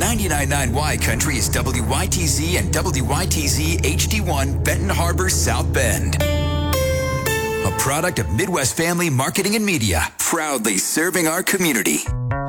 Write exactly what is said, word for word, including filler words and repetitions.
ninety-nine point nine Y Country is W Y T Z and W Y T Z H D one Benton Harbor, South Bend. A product of Midwest Family Marketing and Media, proudly serving our community.